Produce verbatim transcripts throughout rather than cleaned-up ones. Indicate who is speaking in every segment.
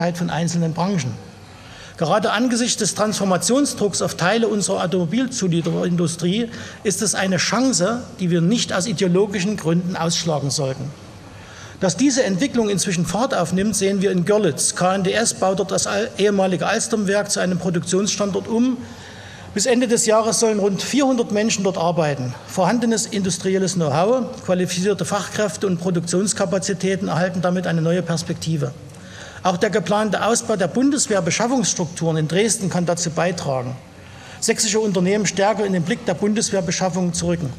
Speaker 1: von einzelnen Branchen. Gerade angesichts des Transformationsdrucks auf Teile unserer Automobilzulieferindustrie ist es eine Chance, die wir nicht aus ideologischen Gründen ausschlagen sollten. Dass diese Entwicklung inzwischen Fahrt aufnimmt, sehen wir in Görlitz. K N D S baut dort das ehemalige Alstom-Werk zu einem Produktionsstandort um. Bis Ende des Jahres sollen rund vierhundert Menschen dort arbeiten. Vorhandenes industrielles Know-how, qualifizierte Fachkräfte und Produktionskapazitäten erhalten damit eine neue Perspektive. Auch der geplante Ausbau der Bundeswehrbeschaffungsstrukturen in Dresden kann dazu beitragen, sächsische Unternehmen stärker in den Blick der Bundeswehrbeschaffung zu rücken.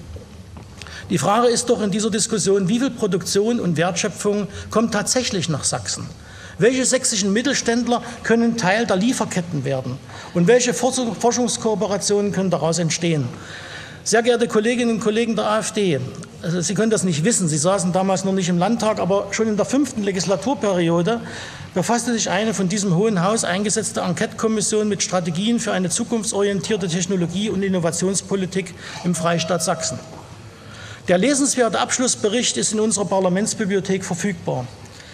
Speaker 1: Die Frage ist doch in dieser Diskussion, wie viel Produktion und Wertschöpfung kommt tatsächlich nach Sachsen? Welche sächsischen Mittelständler können Teil der Lieferketten werden? Und welche Forschungskooperationen können daraus entstehen? Sehr geehrte Kolleginnen und Kollegen der AfD, also Sie können das nicht wissen, Sie saßen damals noch nicht im Landtag, aber schon in der fünften Legislaturperiode befasste sich eine von diesem Hohen Haus eingesetzte Enquete-Kommission mit Strategien für eine zukunftsorientierte Technologie- und Innovationspolitik im Freistaat Sachsen. Der lesenswerte Abschlussbericht ist in unserer Parlamentsbibliothek verfügbar.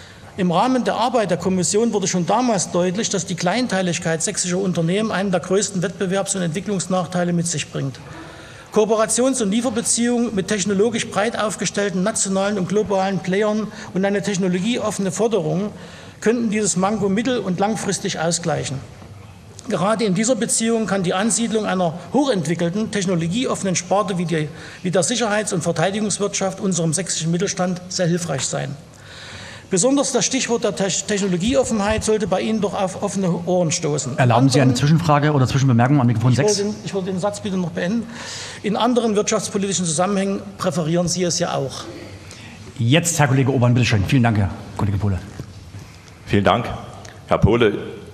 Speaker 1: Im Rahmen der Arbeit der Kommission wurde schon damals deutlich, dass die Kleinteiligkeit sächsischer Unternehmen einen der größten Wettbewerbs- und Entwicklungsnachteile mit sich bringt. Kooperations- und Lieferbeziehungen mit technologisch breit aufgestellten nationalen und globalen Playern und eine technologieoffene Förderung könnten dieses Manko mittel- und langfristig ausgleichen. Gerade in dieser Beziehung kann die Ansiedlung einer hochentwickelten, technologieoffenen Sparte wie, die, wie der Sicherheits- und Verteidigungswirtschaft unserem sächsischen Mittelstand sehr hilfreich sein. Besonders das Stichwort der Technologieoffenheit sollte bei Ihnen doch auf offene Ohren stoßen.
Speaker 2: Erlauben anderen, Sie eine Zwischenfrage oder Zwischenbemerkung an Mikrofon sechs?
Speaker 1: Ich wollte, ich wollte den Satz bitte noch beenden. In anderen wirtschaftspolitischen Zusammenhängen präferieren Sie es ja auch.
Speaker 2: Jetzt Herr Kollege Obern, bitte schön. Vielen Dank, Herr Kollege Pohle.
Speaker 3: Vielen Dank, Herr Pohle.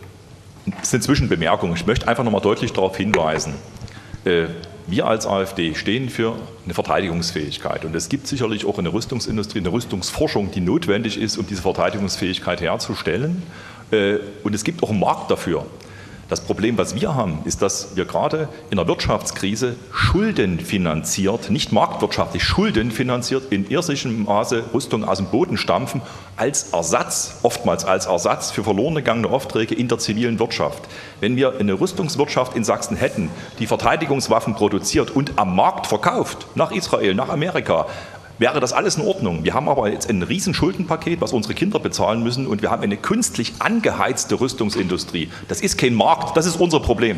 Speaker 3: Das sind Zwischenbemerkungen. Ich möchte einfach noch mal deutlich darauf hinweisen. Äh, Wir als AfD stehen für eine Verteidigungsfähigkeit. Und es gibt sicherlich auch eine Rüstungsindustrie, eine Rüstungsforschung, die notwendig ist, um diese Verteidigungsfähigkeit herzustellen. Und es gibt auch einen Markt dafür. Das Problem, was wir haben, ist, dass wir gerade in der Wirtschaftskrise schuldenfinanziert, nicht marktwirtschaftlich, schuldenfinanziert in irrsinnigem Maße Rüstung aus dem Boden stampfen, als Ersatz, oftmals als Ersatz für verloren gegangene Aufträge in der zivilen Wirtschaft. Wenn wir eine Rüstungswirtschaft in Sachsen hätten, die Verteidigungswaffen produziert und am Markt verkauft, nach Israel, nach Amerika, wäre das alles in Ordnung. Wir haben aber jetzt ein Riesenschuldenpaket, was unsere Kinder bezahlen müssen, und wir haben eine künstlich angeheizte Rüstungsindustrie. Das ist kein Markt, das ist unser Problem.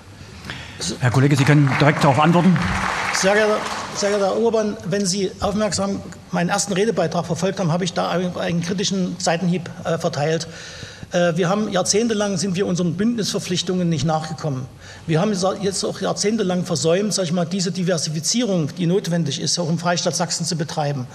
Speaker 2: Herr Kollege, Sie können direkt darauf antworten.
Speaker 1: Sehr geehrter, sehr geehrter Herr Urban, wenn Sie aufmerksam meinen ersten Redebeitrag verfolgt haben, habe ich da einen kritischen Seitenhieb äh, verteilt. Wir haben jahrzehntelang sind wir unseren Bündnisverpflichtungen nicht nachgekommen. Wir haben jetzt auch jahrzehntelang versäumt, sag ich mal, diese Diversifizierung, die notwendig ist, auch im Freistaat Sachsen zu betreiben.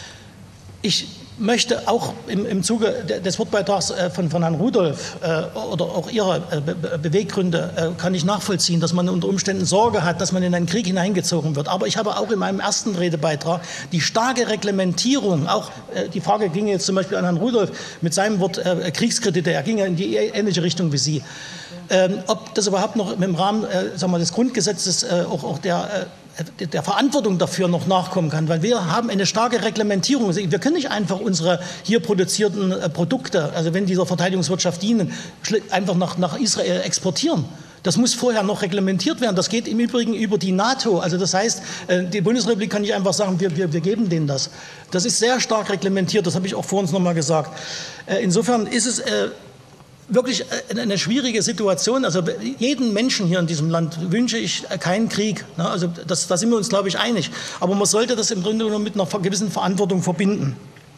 Speaker 1: Ich möchte auch im, im Zuge des Wortbeitrags von, von Herrn Rudolph äh, oder auch Ihrer äh, Be Beweggründe äh, kann ich nachvollziehen, dass man unter Umständen Sorge hat, dass man in einen Krieg hineingezogen wird. Aber ich habe auch in meinem ersten Redebeitrag die starke Reglementierung, auch äh, die Frage ging jetzt zum Beispiel an Herrn Rudolph mit seinem Wort äh, Kriegskredite, er ging ja in die ähnliche Richtung wie Sie. Ähm, ob das überhaupt noch im Rahmen äh, sagen wir, des Grundgesetzes äh, auch, auch der äh, der Verantwortung dafür noch nachkommen kann, weil wir haben eine starke Reglementierung. Wir können nicht einfach unsere hier produzierten Produkte, also wenn dieser Verteidigungswirtschaft dienen, einfach nach, nach Israel exportieren. Das muss vorher noch reglementiert werden. Das geht im Übrigen über die NATO. Also das heißt, die Bundesrepublik kann nicht einfach sagen, wir, wir, wir geben denen das. Das ist sehr stark reglementiert, das habe ich auch vor uns noch mal gesagt. Insofern ist es wirklich eine schwierige Situation. Also jeden Menschen hier in diesem Land wünsche ich keinen Krieg. Also das, da sind wir uns, glaube ich, einig. Aber man sollte das im Grunde genommen mit einer gewissen Verantwortung verbinden.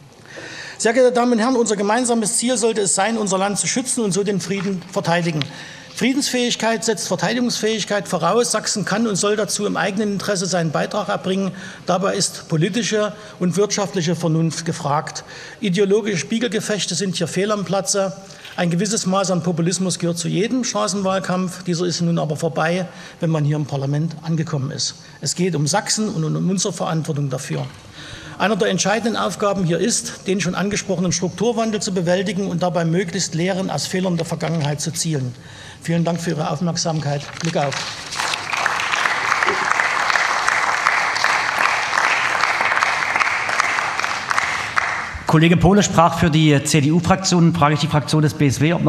Speaker 1: Sehr geehrte Damen und Herren, unser gemeinsames Ziel sollte es sein, unser Land zu schützen und so den Frieden verteidigen. Friedensfähigkeit setzt Verteidigungsfähigkeit voraus. Sachsen kann und soll dazu im eigenen Interesse seinen Beitrag erbringen. Dabei ist politische und wirtschaftliche Vernunft gefragt. Ideologische Spiegelgefechte sind hier fehl am Platze. Ein gewisses Maß an Populismus gehört zu jedem Straßenwahlkampf. Dieser ist nun aber vorbei, wenn man hier im Parlament angekommen ist. Es geht um Sachsen und um unsere Verantwortung dafür. Einer der entscheidenden Aufgaben hier ist, den schon angesprochenen Strukturwandel zu bewältigen und dabei möglichst Lehren aus Fehlern der Vergangenheit zu zielen. Vielen Dank für Ihre Aufmerksamkeit. Glück auf.
Speaker 2: Kollege Pohle sprach für die C D U-Fraktion. Frage ich die Fraktion des B S W, ob noch